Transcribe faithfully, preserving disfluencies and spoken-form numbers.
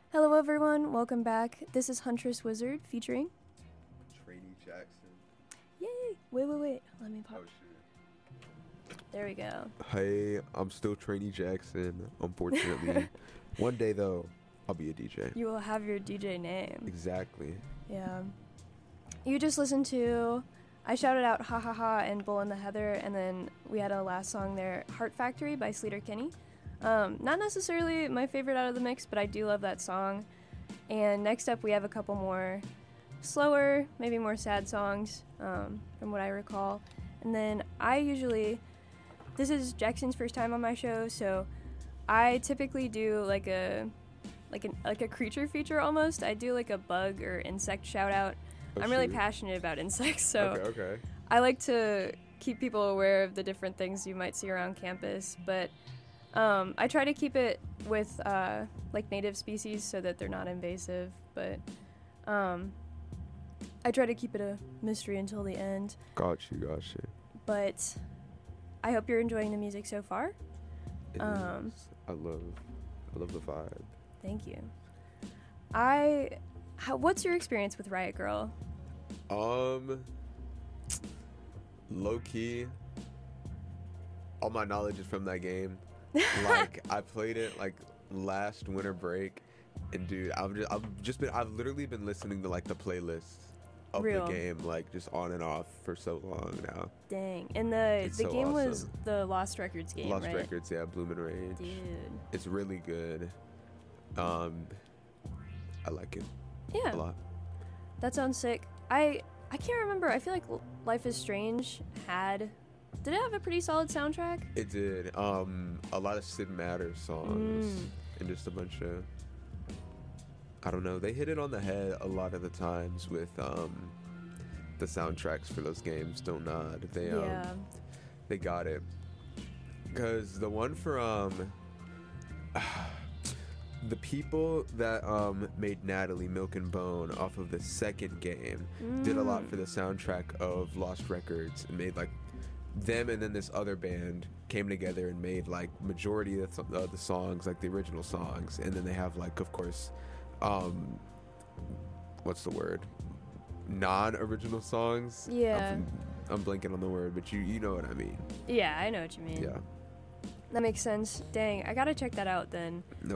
Hello, everyone. Welcome back. This is Huntress Wizard featuring. Trainee Jackson. Yay! Wait, wait, wait. Let me pop. Oh shit. There we go. Hey, I'm still Trainee Jackson. Unfortunately, one day though, I'll be a D J. You will have your D J name. Exactly. Yeah. You just listened to. I shouted out Ha Ha Ha and Bull in the Heather, and then we had a last song there, Heart Factory by Sleater Kinney. Um, not necessarily my favorite out of the mix, but I do love that song. And next up, we have a couple more slower, maybe more sad songs, um, from what I recall. And then I usually, this is Jackson's first time on my show, so I typically do like a, like an like a creature feature almost. I do like a bug or insect shout out. Oh, I'm really shoot. passionate about insects, so Okay, okay. I like to keep people aware of the different things you might see around campus, but um, I try to keep it with uh, like native species so that they're not invasive, but um, I try to keep it a mystery until the end. Got you, got you. But I hope you're enjoying the music so far. It Um, is. I love, I love the vibe. Thank you. I, how, what's your experience with Riot Girl? Um, low key, all my knowledge is from that game. Like I played it like last winter break, and dude, I've just I've just been I've literally been listening to like the playlists of Real. the game like just on and off for so long now. Dang. And the It's the so game was awesome. the Lost Records game, Lost right? Records, yeah, Bloom and Rage. Dude. It's really good. Um, I like it Yeah. a lot. That sounds sick. I I can't remember. I feel like L- Life is Strange had. Did it have a pretty solid soundtrack? It did. Um, a lot of Sid Meier's songs Mm. and just a bunch of. I don't know. They hit it on the head a lot of the times with um, the soundtracks for those games. Don't nod. They um, Yeah. they got it. Cause the one for um, the people that um made Natalie Milk and Bone off of the second game did a lot Mm. for the soundtrack of Lost Records and made like them and then this other band came together and made like majority of the, uh, the songs, like the original songs, and then they have like of course um what's the word, non-original songs. Yeah. I'm, I'm blanking on the word, but you you know what I mean. Yeah, I know what you mean. Yeah. That makes sense. Dang, I gotta check that out then. No,